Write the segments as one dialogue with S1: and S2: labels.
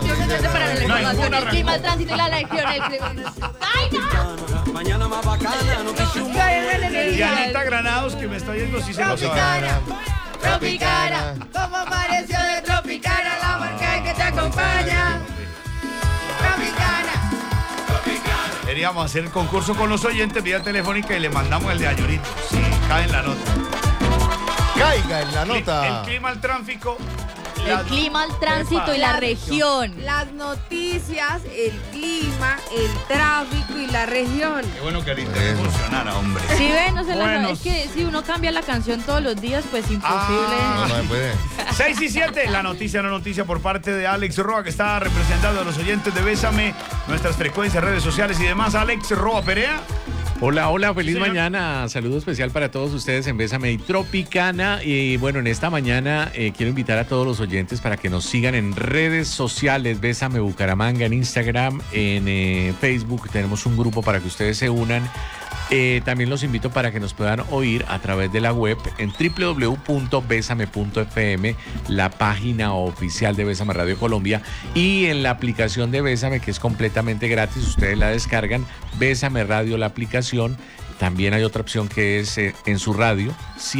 S1: Para la información, el clima, el tránsito y la legión. ¡Ay, no!
S2: Mañana más bacana, no te
S3: Dianita Granados, que me está yendo si se lo sabe.
S1: Tropicana, como amaneció de Tropicana, la marca que te acompaña. Tropicana.
S3: Queríamos hacer concurso con los oyentes vía telefónica y le mandamos el de Ayorito. Sí, cae en la nota.
S4: Caiga en la nota.
S3: El clima, el tráfico.
S1: El clima, el tránsito y la región.
S5: Las noticias, el clima, el tráfico y la región.
S3: Qué bueno que el internet funcionara, hombre.
S1: Si ven, no se la
S3: Bueno.
S1: es que si uno cambia la canción todos los días, pues imposible.
S4: No se puede.
S3: 6 y 7, la noticia por parte de Alex Roa, que está representando a los oyentes de Bésame, nuestras frecuencias, redes sociales y demás. Alex Roa Perea.
S6: Hola, feliz
S3: Señor.
S6: mañana. Saludo especial para todos ustedes en Bésame y Tropicana. Y bueno, en esta mañana quiero invitar a todos los oyentes para que nos sigan en redes sociales. Bésame Bucaramanga en Instagram, en Facebook. Tenemos un grupo para que ustedes se unan. También los invito para que nos puedan oír a través de la web en www.besame.fm, la página oficial de Bésame Radio Colombia, y en la aplicación de Bésame, que es completamente gratis. Ustedes la descargan, Bésame Radio, la aplicación. También hay otra opción que es en su radio,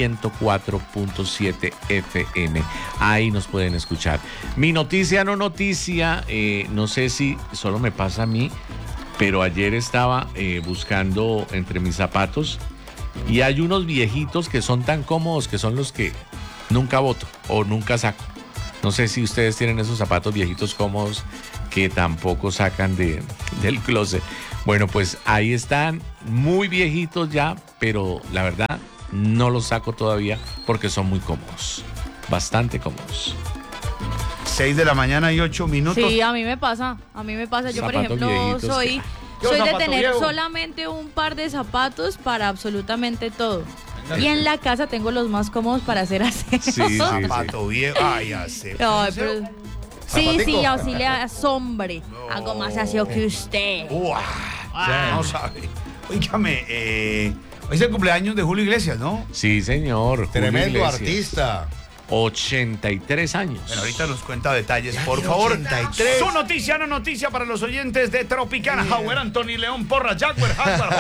S6: 104.7 FM. Ahí nos pueden escuchar. Mi noticia, no noticia, no sé si solo me pasa a mí, pero ayer estaba buscando entre mis zapatos y hay unos viejitos que son tan cómodos que son los que nunca boto o nunca saco. No sé si ustedes tienen esos zapatos viejitos cómodos que tampoco sacan del closet. Bueno, pues ahí están, muy viejitos ya, pero la verdad no los saco todavía porque son muy cómodos, bastante cómodos.
S3: 6 de la mañana y 8 minutos.
S1: Sí, a mí me pasa. Yo, por
S6: Zapatos
S1: ejemplo,
S6: viejitos
S1: soy
S3: Yo
S1: de
S3: zapato
S1: tener
S3: viejo.
S1: solamente un par de zapatos para absolutamente todo. Y en la casa tengo los más cómodos para hacer aseo.
S6: Sí.
S3: Zapato viejo. Ay, ya sé.
S1: Ay, pero- Sí,
S4: Zapatico.
S1: así le asombre. Hago más aseo que usted.
S3: Uah, no sabe. Oígame, hoy es el cumpleaños de Julio Iglesias, ¿no?
S6: Sí, señor. Julio
S4: Tremendo
S6: Iglesias.
S4: artista.
S6: 83 años.
S3: Bueno, ahorita nos cuenta detalles, por favor.
S4: 83.
S3: Su noticia, no noticia para los oyentes de Tropicana. Howard, Anthony León, Porra, Jaguar,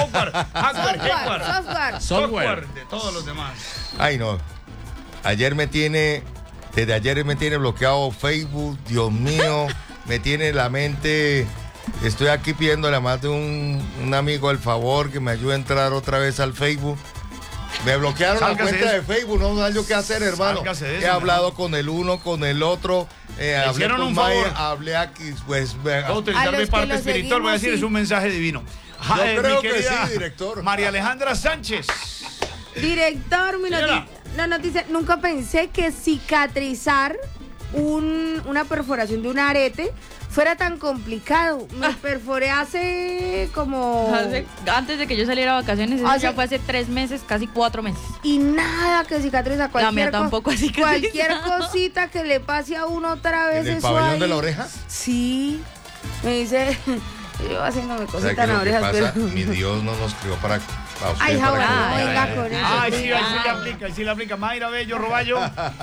S3: Software, de todos los demás.
S4: Ay, no. Desde ayer me tiene bloqueado Facebook, Dios mío, me tiene la mente. Estoy aquí pidiéndole a más de un amigo el favor que me ayude a entrar otra vez al Facebook. Me bloquearon
S3: Sálgase
S4: la cuenta
S3: de
S4: de Facebook, no hay yo qué hacer, hermano.
S3: Sálgase de
S4: He
S3: eso,
S4: hablado con el uno, con el otro, hablé
S3: hicieron
S4: con
S3: un
S4: Maya,
S3: favor.
S4: hablé aquí, pues.
S3: Voy a
S5: A
S3: utilizar
S5: los
S3: mi
S5: que
S3: parte
S5: lo
S3: espiritual, voy a decir,
S5: seguimos,
S3: es un mensaje divino.
S4: Yo
S3: Mi
S4: creo que
S3: querida
S4: sí, director.
S3: María Alejandra Sánchez.
S5: Director,
S3: Señora.
S5: la noticia, nunca pensé que cicatrizar una perforación de un arete fuera tan complicado. Me perforé hace como...
S1: Antes de que yo saliera a vacaciones, eso
S5: Hace-
S1: ya fue hace 3 meses, casi 4 meses.
S5: Y nada que cicatriza.
S1: La mía tampoco cicatriza.
S5: Cualquier cosita que le pase a uno otra vez.
S4: ¿En el
S5: eso
S4: pabellón
S5: ahí.
S4: de la oreja?
S5: Sí. Me dice... Yo haciéndome
S4: O sea,
S5: cositas
S4: que
S5: en
S4: lo
S5: las
S4: que
S5: orejas,
S4: pasa,
S5: pero...
S4: mi Dios no nos crió para usted.
S5: Ay,
S4: para
S5: Jaguar,
S4: que-
S5: no venga con eso.
S3: Ay, sí, ahí sí le aplica. Mayra Bello, Roballo.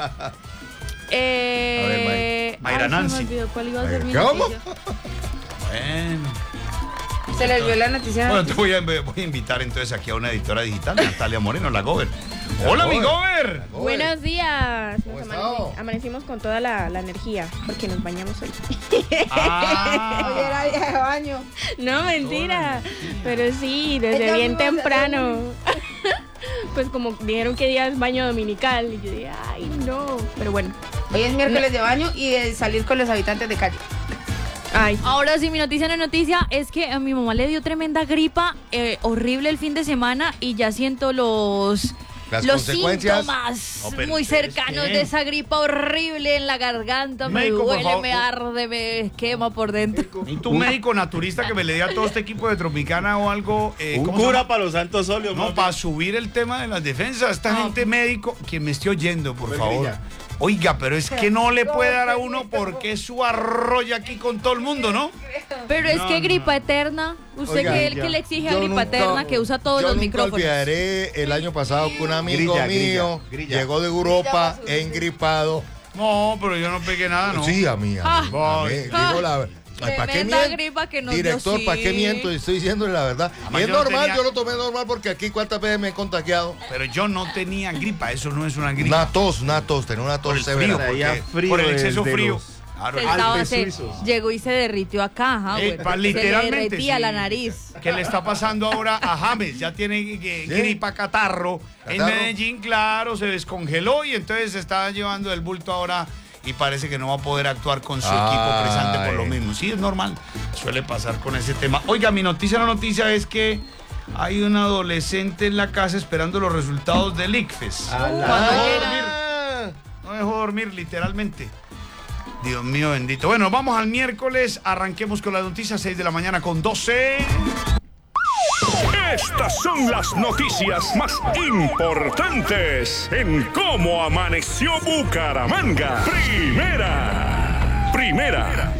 S3: Mayra
S1: ay,
S3: Nancy.
S1: Se me olvidó cuál iba a ser mi
S4: ¿Cómo?
S1: noticia.
S3: Bueno.
S5: Se les vio la noticia.
S3: Bueno, te voy a invitar entonces aquí a una editora digital, Natalia Moreno, la Gober. Hola, mi Gober.
S7: Buenos días.
S4: ¿Cómo
S7: Nos
S4: estado?
S7: amanecimos con toda la energía porque nos bañamos hoy.
S5: Hoy era día de baño.
S7: No, mentira. Pero sí, desde
S5: Entonces,
S7: bien
S5: vamos a hacer
S7: temprano. Pues como dijeron que día es baño dominical. Y yo dije, ay, no. Pero bueno.
S5: Hoy es miércoles de baño y de salir con los habitantes de calle.
S7: Ay.
S1: Ahora sí, mi noticia no noticia es que a mi mamá le dio tremenda gripa horrible el fin de semana y ya siento los
S4: consecuencias.
S1: síntomas
S3: No, pero
S1: muy
S3: ¿ustedes
S1: cercanos
S3: qué?
S1: de esa gripa horrible en la garganta. Me
S3: Médico, por
S1: duele,
S3: favor.
S1: me arde, me quema por dentro.
S3: ¿Y tu médico naturista que me le dé a todo este equipo de Tropicana o algo?
S8: Un
S3: ¿cómo se
S8: cura
S3: llama?
S8: para los santos óleos,
S3: No,
S8: mami.
S3: para subir el tema de las defensas. Esta gente médico, quien me esté oyendo, por favor. Oiga, pero es que no le puede dar a uno porque su arrolla aquí con todo el mundo, ¿no?
S1: Pero es que gripa eterna. Usted
S4: Oiga,
S1: que le exige a
S4: Yo
S1: gripa
S4: nunca-
S1: eterna que usa todos
S4: yo
S1: los
S4: nunca
S1: micrófonos.
S4: olvidaré el año pasado que un amigo
S8: Grilla,
S4: mío
S8: grilla.
S4: llegó de Europa engripado
S3: No, pero yo no pegué nada, ¿no?
S4: Sí, a mí. Digo la ¿para qué
S1: Tremenda gripa que nos dio,
S4: Director, ¿para qué
S1: sí.
S4: miento? Estoy diciéndole la verdad.
S3: Además,
S4: Y es
S3: yo no
S4: normal,
S3: tenía-
S4: yo lo tomé normal porque aquí cuántas veces me he contagiado.
S3: Pero yo no tenía gripa, eso no es una gripa.
S4: Una tos, tenía una
S3: Por
S4: tos
S3: el
S4: severa.
S3: frío,
S2: Traía
S3: porque-
S2: frío
S3: por el
S2: desde
S3: exceso frío.
S2: los
S3: Claro,
S2: Alpes suizos.
S1: Llegó y se derritió acá, Howard.
S3: Epa,
S1: Se
S3: literalmente,
S1: le derretía
S3: sí.
S1: la nariz.
S3: ¿Qué le está pasando ahora a James? Ya tiene gripa, catarro. En
S4: ¿Catarro?
S3: Medellín, claro, se descongeló y entonces se está llevando el bulto ahora y parece que no va a poder actuar con su equipo presente por lo mismo. Sí, es normal. Suele pasar con ese tema. Oiga, mi noticia, la noticia es que hay un adolescente en la casa esperando los resultados del ICFES. No dejó dormir, literalmente. Dios mío bendito. Bueno, vamos al miércoles. Arranquemos con las noticias, 6 de la mañana con 12.
S8: Estas son las noticias más importantes en cómo amaneció Bucaramanga. Primera.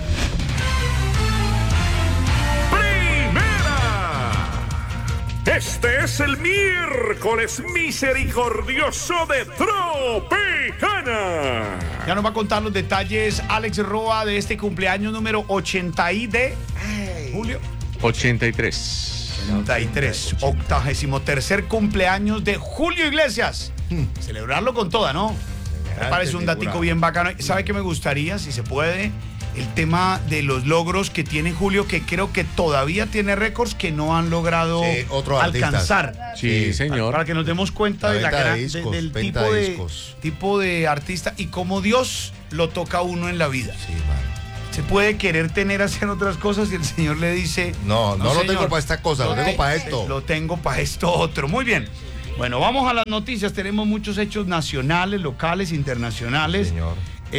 S8: Este es el miércoles misericordioso de Tropicana.
S3: Ya nos va a contar los detalles Alex Roa de este cumpleaños número 80 y de Julio.
S6: 83.
S3: 83, 83 cumpleaños de Julio Iglesias. Celebrarlo con toda, ¿no? Me parece un datico bien bacano. ¿Sabe qué me gustaría, si se puede? El tema de los logros que tiene Julio, que creo que todavía tiene récords que no han logrado
S4: otros
S3: alcanzar.
S6: Sí, señor.
S3: Para que nos demos cuenta
S4: La
S3: de la
S4: venta de
S3: gran,
S4: discos,
S3: del
S4: venta
S3: tipo
S4: de
S3: de,
S4: discos.
S3: tipo de artista y cómo Dios lo toca a uno en la vida.
S4: Sí, man.
S3: Se puede querer tener hacer otras cosas y el Señor le dice...
S4: No lo
S3: señor,
S4: tengo para esta cosa, lo tengo para esto.
S3: Lo tengo para esto otro. Muy bien. Bueno, vamos a las noticias. Tenemos muchos hechos nacionales, locales, internacionales.
S4: Señor.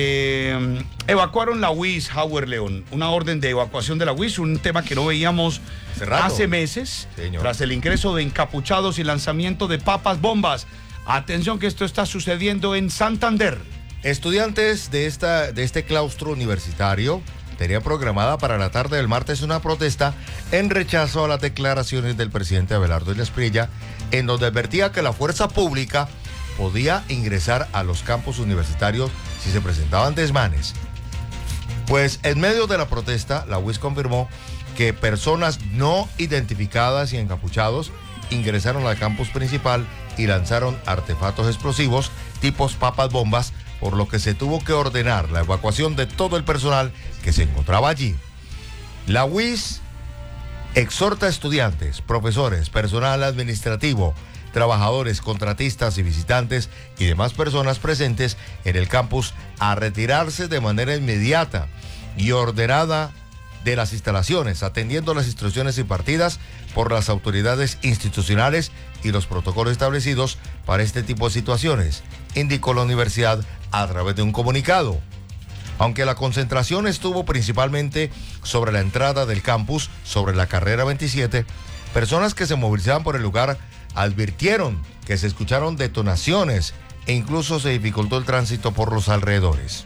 S3: Evacuaron la UIS, Howard León. Una orden de evacuación de la UIS, un tema que no veíamos
S4: Hace rato.
S3: hace meses.
S4: Señor.
S3: Tras el ingreso de encapuchados y lanzamiento de papas bombas. Atención que esto está sucediendo en Santander.
S4: Estudiantes de este claustro universitario tenían programada para la tarde del martes una protesta en rechazo a las declaraciones del presidente Abelardo Illes Prilla, en donde advertía que la fuerza pública podía ingresar a los campus universitarios si se presentaban desmanes. Pues en medio de la protesta, la UIS confirmó que personas no identificadas y encapuchados ingresaron al campus principal y lanzaron artefactos explosivos tipos papas bombas, por lo que se tuvo que ordenar la evacuación de todo el personal que se encontraba allí. La UIS exhorta a estudiantes, profesores, personal administrativo, trabajadores, contratistas y visitantes y demás personas presentes en el campus a retirarse de manera inmediata y ordenada de las instalaciones, atendiendo las instrucciones impartidas por las autoridades institucionales y los protocolos establecidos para este tipo de situaciones, indicó la universidad a través de un comunicado. Aunque la concentración estuvo principalmente sobre la entrada del campus, sobre la carrera 27, personas que se movilizaban por el lugar advirtieron que se escucharon detonaciones e incluso se dificultó el tránsito por los alrededores.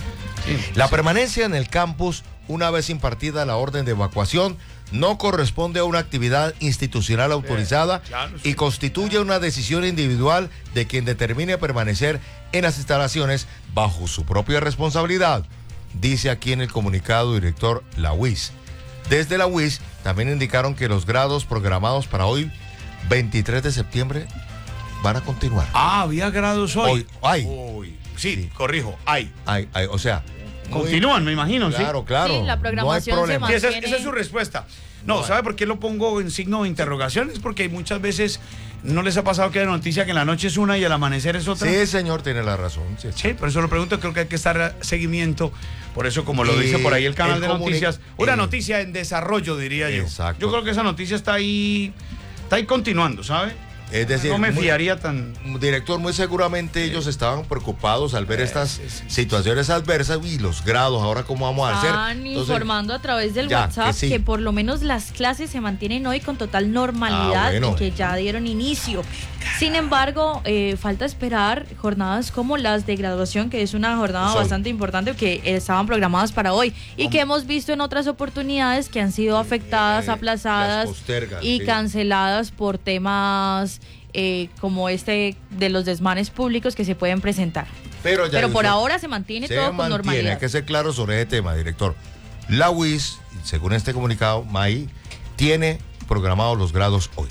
S4: La permanencia en el campus, una vez impartida la orden de evacuación, no corresponde a una actividad institucional autorizada
S3: claro, sí.
S4: y constituye una decisión individual de quien determine permanecer en las instalaciones bajo su propia responsabilidad, dice aquí en el comunicado director la UIS. Desde la UIS también indicaron que los grados programados para hoy, 23 de septiembre, van a continuar.
S3: Ah, había grados hoy.
S4: Hoy, hay.
S3: Hoy. Sí,
S4: Sí.
S3: corrijo, hay.
S4: O sea, muy-
S3: Continúan, me imagino,
S4: Claro,
S3: ¿sí?
S4: claro.
S1: Sí, la programación
S4: no
S1: se
S4: hay problema.
S3: Sí, esa
S1: mantiene.
S3: es su respuesta. No, ¿sabe por qué lo pongo en signo de interrogación? Es porque muchas veces no les ha pasado que hay noticia que en la noche es una y al amanecer es otra.
S4: Sí, señor, tiene la razón. Sí,
S3: Sí, por eso lo pregunto, creo que hay que estar seguimiento. Por eso, como lo
S4: Y
S3: dice por ahí el canal
S4: el
S3: de
S4: comuni-
S3: noticias, una noticia en desarrollo, diría yo.
S4: Exacto.
S3: Yo creo que esa noticia está ahí continuando, ¿sabe?
S4: Es decir,
S3: no me
S4: muy-
S3: fiaría tan...
S4: Director, muy seguramente ellos estaban preocupados al ver estas
S3: sí.
S4: situaciones adversas y los grados, ahora cómo vamos a hacer.
S1: Están
S4: Entonces,
S1: informando a través del
S4: ya,
S1: WhatsApp
S4: que sí.
S1: que por lo menos las clases se mantienen hoy con total normalidad
S4: bueno.
S1: y que ya dieron inicio. Sin embargo, falta esperar jornadas como las de graduación, que es una jornada
S4: Pues hoy.
S1: bastante importante que estaban programadas para hoy y que hemos visto en otras oportunidades que han sido afectadas,
S4: las
S1: aplazadas
S4: postergan,
S1: y
S4: sí.
S1: canceladas por temas como este de los desmanes públicos que se pueden presentar.
S4: Pero
S1: por ahora se mantiene todo con normalidad.
S4: Hay que ser claro sobre ese tema, director. La UIS, según este comunicado, MAI, tiene programados los grados hoy.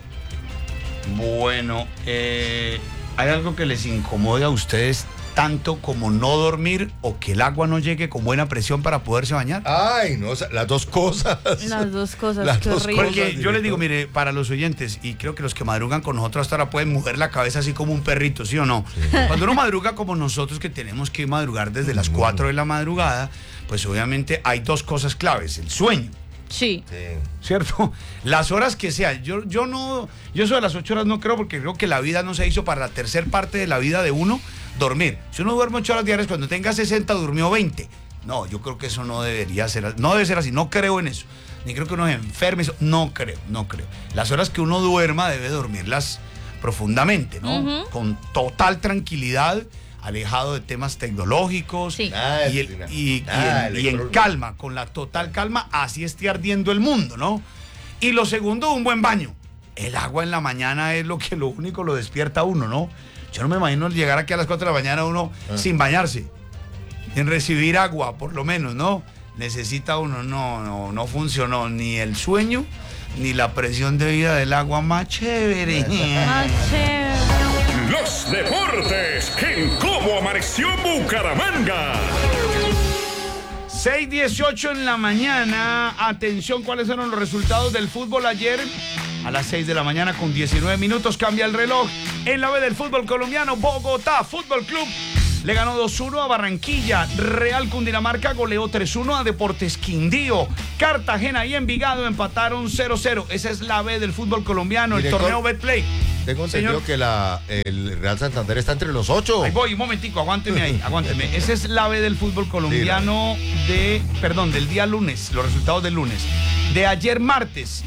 S3: Bueno, ¿hay algo que les incomode a ustedes tanto como no dormir o que el agua no llegue con buena presión para poderse bañar?
S4: Ay, no, las dos cosas.
S1: Las dos cosas,
S4: Las
S1: qué
S4: dos
S1: horrible.
S3: Porque yo les digo, mire, para los oyentes, y creo que los que madrugan con nosotros hasta ahora pueden mover la cabeza así como un perrito, ¿sí o no? Cuando uno madruga como nosotros, que tenemos que madrugar desde las 4 de la madrugada, pues obviamente hay dos cosas claves: el sueño.
S1: Sí.
S3: ¿Cierto? Las horas que sean. Yo eso de las 8 horas no creo, porque creo que la vida no se hizo para la tercer parte de la vida de uno dormir. Si uno duerme 8 horas diarias, cuando tenga 60 durmió 20. No, yo creo que eso no debería ser, no debe ser así. No creo en eso. Ni creo que uno se enferme. No creo. Las horas que uno duerma debe dormirlas profundamente, ¿no? Con total tranquilidad, alejado de temas tecnológicos,
S1: sí.
S3: y en calma, con la total calma, así esté ardiendo el mundo, ¿no? Y lo segundo, un buen baño. El agua en la mañana es lo único lo despierta a uno, ¿no? Yo no me imagino llegar aquí a las 4 de la mañana uno sin bañarse, en recibir agua, por lo menos, ¿no? Necesita uno, no funcionó ni el sueño, ni la presión de vida del agua, más chévere.
S1: Más chévere.
S8: Los deportes en Cómo Amaneció Bucaramanga.
S3: 6:18 en la mañana. Atención, ¿cuáles fueron los resultados del fútbol ayer? A las 6 de la mañana con 19 minutos cambia el reloj. En la B del fútbol colombiano, Bogotá Fútbol Club le ganó 2-1 a Barranquilla. Real Cundinamarca goleó 3-1 a Deportes Quindío. Cartagena y Envigado empataron 0-0. Esa es la B del fútbol colombiano,
S4: Director,
S3: el torneo Betplay.
S4: Tengo entendido que el Real Santander está entre los 8.
S3: Ahí voy, un momentico, aguánteme ahí, aguánteme. Esa es la B del fútbol colombiano del día lunes, los resultados del lunes. De ayer martes,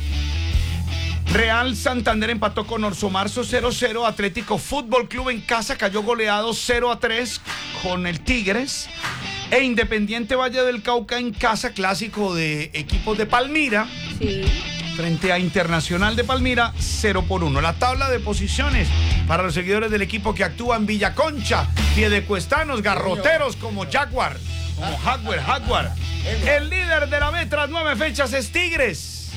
S3: Real Santander empató con Orso Marzo 0-0. Atlético Fútbol Club en casa cayó goleado 0-3 con el Tigres. E Independiente Valle del Cauca en casa, clásico de equipos de Palmira.
S5: Sí.
S3: Frente a Internacional de Palmira, 0-1. La tabla de posiciones para los seguidores del equipo que actúa en Villaconcha, piedecuestanos, garroteros como Jaguar, como Jaguar. El líder de la B tras 9 fechas es Tigres.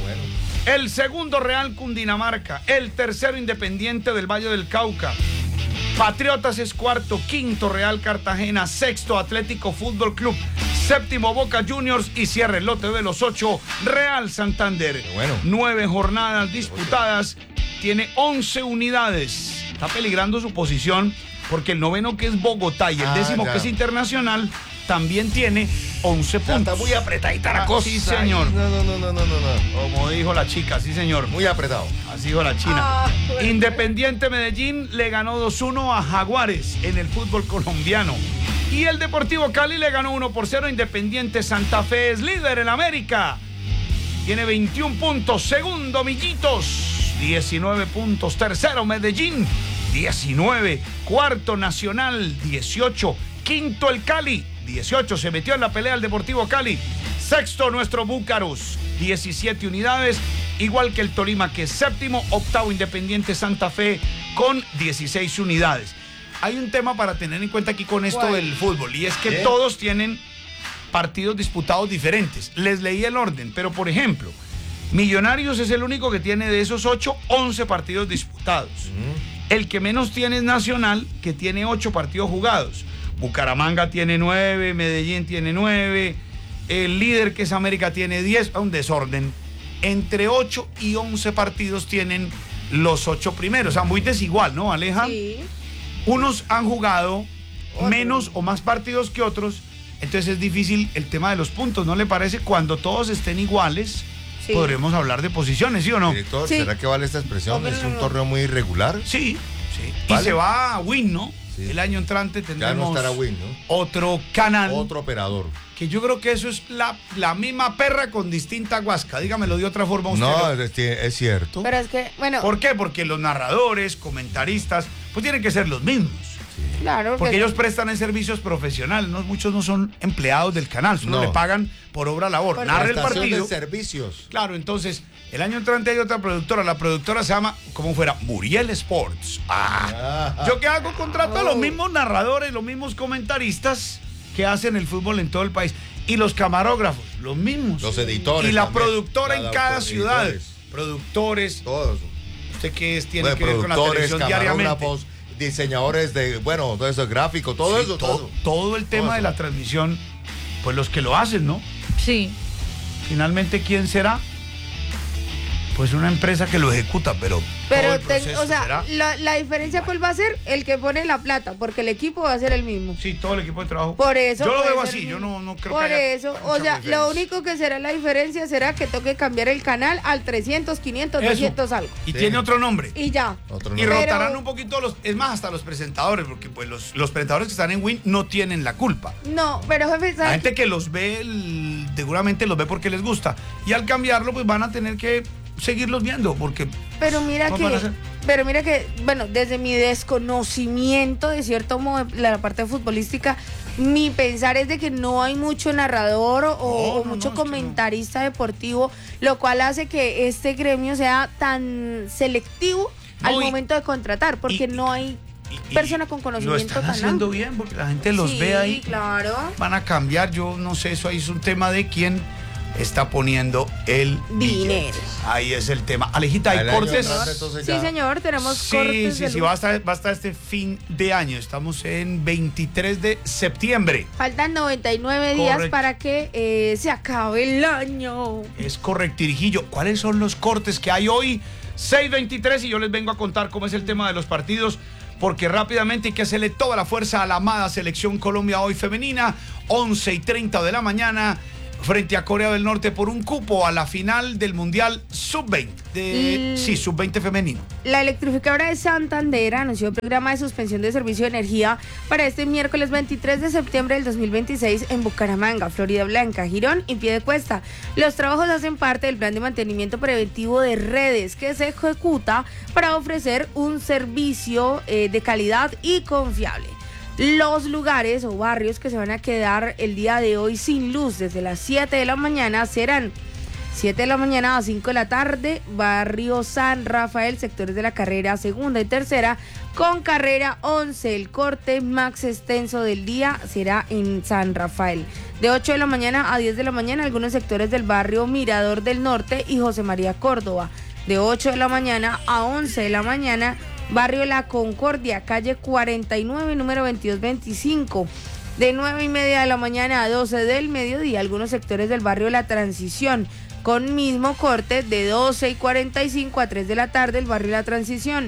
S3: El segundo Real Cundinamarca, el tercero Independiente del Valle del Cauca. Patriotas es cuarto, quinto Real Cartagena, sexto Atlético Fútbol Club, séptimo Boca Juniors y cierre el lote de los 8 Real Santander. 9 jornadas disputadas, tiene 11 unidades. Está peligrando su posición porque el noveno, que es Bogotá, y el décimo, que es Internacional, también tiene 11 puntos.
S4: Está muy apretadita la cosa.
S3: Sí, señor.
S4: No.
S3: Como dijo la chica, sí, señor.
S4: Muy apretado.
S3: Así dijo la china. Independiente Medellín le ganó 2-1 a Jaguares en el fútbol colombiano. Y el Deportivo Cali le ganó 1-0 a Independiente Santa Fe. Es líder en América. Tiene 21 puntos. Segundo, Millitos. 19 puntos. Tercero, Medellín. 19. Cuarto, Nacional. 18. Quinto, el Cali. 18, se metió en la pelea el Deportivo Cali. Sexto, nuestro Búcaros, 17 unidades, igual que el Tolima, que es séptimo. Octavo, Independiente Santa Fe, con 16 unidades. Hay un tema para tener en cuenta aquí con esto del fútbol, y es que todos tienen partidos disputados diferentes. Les leí el orden, pero por ejemplo, Millonarios es el único que tiene de esos 8, 11 partidos disputados. El que menos tiene es Nacional, que tiene 8 partidos jugados. Bucaramanga tiene 9, Medellín tiene 9, el líder, que es América, tiene 10, un desorden. Entre 8 y 11 partidos tienen los 8 primeros, o sea, muy desigual, ¿no, Aleja?
S5: Sí.
S3: Unos han jugado menos o más partidos que otros, entonces es difícil el tema de los puntos, ¿no le parece? Cuando todos estén iguales, podremos hablar de posiciones, ¿sí o no?
S4: Director, ¿será que vale esta expresión? ¿Es un torneo muy irregular?
S3: Sí.
S4: ¿Vale?
S3: Y se va a Win, ¿no?
S4: Sí.
S3: El año entrante tendremos
S4: ya no estará Win, ¿no?
S3: Otro canal.
S4: Otro operador.
S3: Que yo creo que eso es la misma perra con distinta guasca. Dígamelo de otra forma usted.
S4: No, es cierto.
S5: Pero es que, bueno.
S3: ¿Por qué? Porque los narradores, comentaristas, pues tienen que ser los mismos.
S5: Claro,
S3: porque ellos prestan el servicios profesional, ¿no? Muchos no son empleados del canal, solo le pagan por obra labor. Narra el partido.
S4: De servicios.
S3: Claro, entonces, el año entrante hay otra productora. La productora se llama, como fuera, Muriel Sports. ¿Yo qué hago? Contrato a los mismos narradores, los mismos comentaristas que hacen el fútbol en todo el país. Y los camarógrafos, los mismos.
S4: Los editores.
S3: Y la
S4: también.
S3: productora en cada ciudad. Productores.
S4: Todos.
S3: ¿Usted qué es? Tiene que ver con la televisión diariamente.
S4: Diseñadores de, todo eso, gráfico, todo eso.
S3: Todo el tema de la transmisión, pues los que lo hacen, ¿no?
S1: Sí.
S3: Finalmente, ¿quién será? Pues una empresa que lo ejecuta, pero
S5: la diferencia cuál va a ser el que pone la plata, porque el equipo va a ser el mismo.
S3: Sí, todo el equipo de trabajo.
S5: Por eso.
S3: Yo lo veo así, yo no creo
S5: por
S3: que haya
S5: eso,
S3: mucha
S5: o sea,
S3: diferencia.
S5: lo único que será la diferencia será que toque cambiar el canal al 300, 500, 200 algo.
S3: Y tiene otro nombre.
S5: Y ya.
S3: Y rotarán un poquito es más, hasta los presentadores, porque pues los presentadores que están en Win no tienen la culpa.
S5: No, pero jefe,
S3: La gente que los ve, seguramente los ve porque les gusta. Y al cambiarlo, pues van a tener que seguirlos viendo, porque...
S5: Pero mira que, bueno, desde mi desconocimiento, de cierto modo, de la parte futbolística, mi pensar es de que no hay mucho narrador o mucho comentarista deportivo, lo cual hace que este gremio sea tan selectivo al momento de contratar, porque no hay persona con conocimiento
S3: lo están haciendo bien, porque la gente los ve ahí.
S5: Claro.
S3: Van a cambiar, yo no sé, eso ahí es un tema de quién está poniendo el dinero. Ahí es el tema. Alejita, ¿hay cortes?
S5: Sí, señor, tenemos cortes.
S3: Sí, va a estar este fin de año. Estamos en 23 de septiembre.
S5: Faltan 99 días para que se acabe el año.
S3: Es correctirijillo. ¿Cuáles son los cortes que hay hoy? 6:23 y yo les vengo a contar cómo es el tema de los partidos, porque rápidamente hay que hacerle toda la fuerza a la amada Selección Colombia hoy femenina, 11:30 de la mañana, frente a Corea del Norte por un cupo a la final del Mundial Sub-20. Sub-20 femenino.
S5: La electrificadora de Santander anunció el programa de suspensión de servicio de energía para este miércoles 23 de septiembre del 2026 en Bucaramanga, Florida Blanca, Girón y Piedecuesta. Los trabajos hacen parte del plan de mantenimiento preventivo de redes que se ejecuta para ofrecer un servicio de calidad y confiable. Los lugares o barrios que se van a quedar el día de hoy sin luz desde las 7 de la mañana serán 7 de la mañana a 5 de la tarde, barrio San Rafael, sectores de la carrera segunda y tercera, con carrera 11. El corte más extenso del día será en San Rafael. De 8 de la mañana a 10 de la mañana, algunos sectores del barrio Mirador del Norte y José María Córdoba. De 8 de la mañana a 11 de la mañana, barrio La Concordia, calle 49, número 2225. De 9:30 de la mañana a 12 del mediodía, algunos sectores del barrio La Transición, con mismo corte de 12:45 a 3 de la tarde, el barrio La Transición.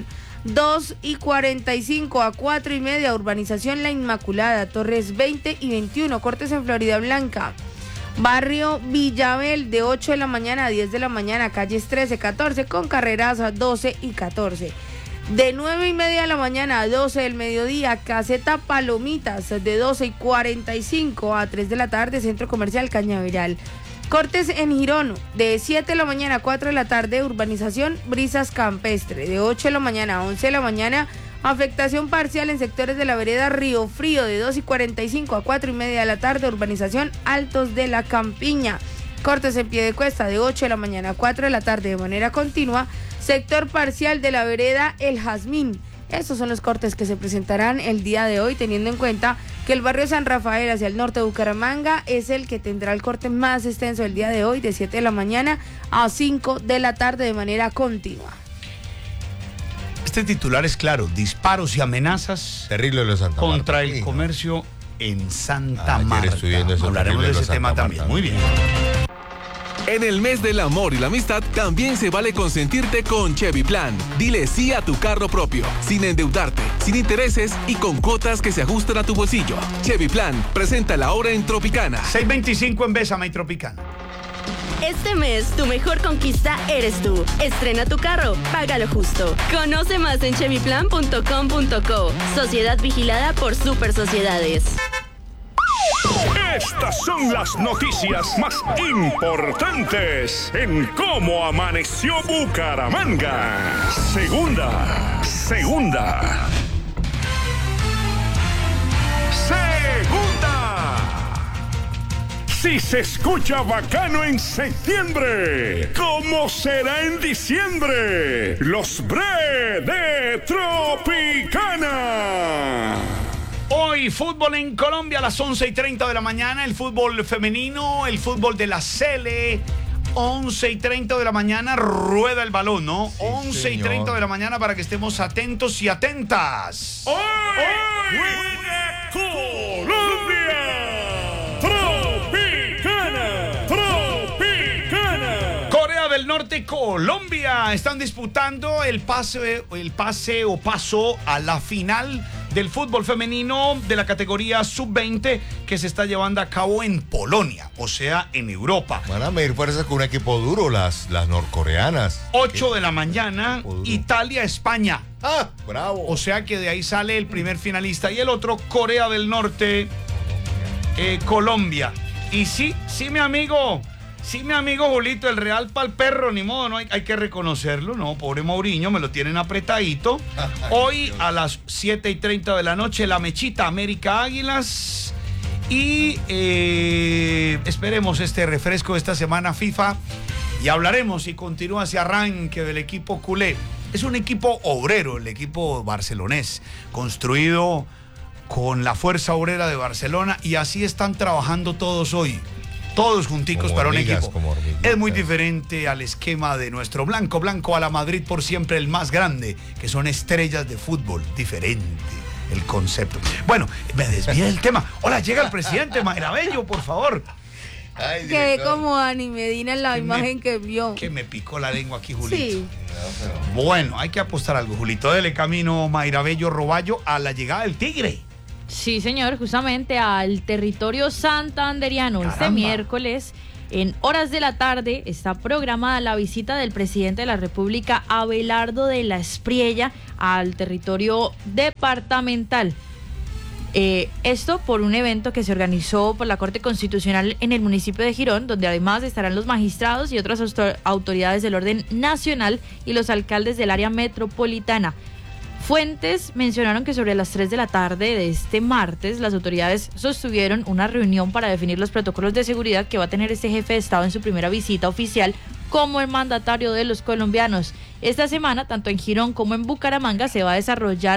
S5: 2:45 a 4:30, urbanización La Inmaculada, Torres 20 y 21, cortes en Florida Blanca. Barrio Villabel, de 8 de la mañana a 10 de la mañana, calles 13, 14, con carreras a 12 y 14. De 9:30 de la mañana a 12 del mediodía, caseta Palomitas, de 12:45 a 3 de la tarde, Centro Comercial Cañaveral. Cortes en Girón, de 7 de la mañana a 4 de la tarde, urbanización Brisas Campestre. De 8 de la mañana a 11 de la mañana, afectación parcial en sectores de la vereda Río Frío. De 2:45 a 4:30 de la tarde, urbanización Altos de la Campiña. Cortes en Piedecuesta, de 8 de la mañana a 4 de la tarde de manera continua, sector parcial de la vereda El Jazmín. Estos son los cortes que se presentarán el día de hoy, teniendo en cuenta que el barrio San Rafael hacia el norte de Bucaramanga es el que tendrá el corte más extenso el día de hoy, de 7 de la mañana a 5 de la tarde de manera continua.
S3: Este titular es claro: disparos y amenazas
S4: terrible lo de Santa Marta
S3: contra el comercio en Santa Marta.
S4: Hablaremos
S3: de ese tema también. Muy bien.
S9: En el mes del amor y la amistad también se vale consentirte con Chevy Plan. Dile sí a tu carro propio, sin endeudarte, sin intereses y con cuotas que se ajustan a tu bolsillo. Chevy Plan presenta la hora en Tropicana.
S3: 6:25 en Bésame y Tropicana.
S10: Este mes, tu mejor conquista eres tú. Estrena tu carro, págalo justo. Conoce más en chevyplan.com.co. Sociedad vigilada por Super Sociedades.
S8: Estas son las noticias más importantes en cómo amaneció Bucaramanga. Segunda. Si se escucha bacano en septiembre, ¿cómo será en diciembre? Los Bre de Tropicana.
S3: Hoy fútbol en Colombia a las 11:30 de la mañana, el fútbol femenino, el fútbol de la Sele. 11:30 de la mañana rueda el balón, ¿no?
S4: Sí,
S3: 11:30 de la mañana para que estemos atentos y atentas.
S8: Hoy juega Colombia. Tropicana.
S3: Corea del Norte, Colombia están disputando el pase o paso a la final del fútbol femenino de la categoría sub-20 que se está llevando a cabo en Polonia, o sea, en Europa.
S4: Van a medir fuerzas con un equipo duro, las norcoreanas.
S3: 8 de la mañana, Italia, España.
S4: ¡Ah, bravo!
S3: O sea que de ahí sale el primer finalista y el otro, Corea del Norte, Colombia. Y sí, mi amigo Julito, el Real pa'l perro, ni modo, no hay que reconocerlo, no, pobre Mourinho, me lo tienen apretadito. Hoy a las 7:30 de la noche, la mechita América Águilas. Y esperemos este refresco de esta semana FIFA y hablaremos y continúa ese arranque del equipo culé. Es un equipo obrero, el equipo barcelonés, construido con la fuerza obrera de Barcelona, y así están trabajando todos hoy. Todos junticos
S4: Como
S3: para
S4: hormigas,
S3: un equipo.
S4: como hormiguitas.
S3: Es muy diferente al esquema de nuestro blanco a la Madrid por siempre, el más grande, que son estrellas de fútbol. Diferente el concepto. Bueno, me desvié del tema. Hola, llega el presidente Mayra Bello, por favor.
S4: Ay,
S5: Quedé
S4: director.
S5: como Dani Medina en la imagen que vio.
S3: Que me picó la lengua aquí, Julito.
S5: Sí.
S3: Bueno, hay que apostar algo, Julito. Dele camino Mayra Bello Roballo a la llegada del Tigre.
S1: Sí, señor, justamente al territorio santanderiano. Este
S3: Caramba.
S1: miércoles, en horas de la tarde, está programada la visita del presidente de la República, Abelardo de la Espriella, al territorio departamental. Esto por un evento que se organizó por la Corte Constitucional en el municipio de Girón, donde además estarán los magistrados y otras autoridades del orden nacional y los alcaldes del área metropolitana. Fuentes mencionaron que sobre las 3 de la tarde de este martes, las autoridades sostuvieron una reunión para definir los protocolos de seguridad que va a tener este jefe de Estado en su primera visita oficial como el mandatario de los colombianos. Esta semana, tanto en Girón como en Bucaramanga, se va a desarrollar